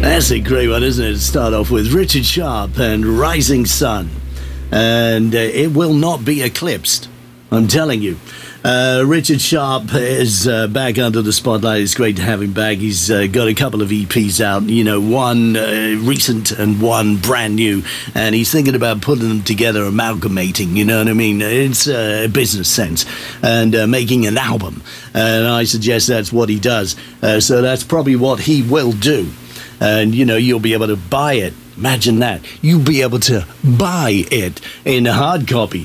That's a great one, isn't it? To start off with Richard Sharp and Rising Sun. And it will not be eclipsed, I'm telling you. Richard Sharp is back under the spotlight. It's great to have him back. He's got a couple of EPs out, one recent and one brand new. And he's thinking about putting them together, amalgamating, you know what I mean? It's a business sense. And making an album. And I suggest that's what he does. So that's probably what he will do. And, you'll be able to buy it. Imagine that. You'll be able to buy it in hard copy.